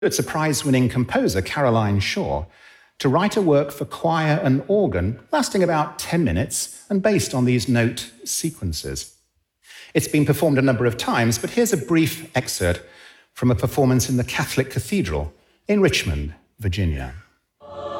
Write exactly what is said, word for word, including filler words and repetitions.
Pulitzer Prize-winning composer Caroline Shaw to write a work for choir and organ lasting about ten minutes and based on these note sequences. It's been performed a number of times, but here's a brief excerpt from a performance in the Catholic Cathedral in Richmond, Virginia.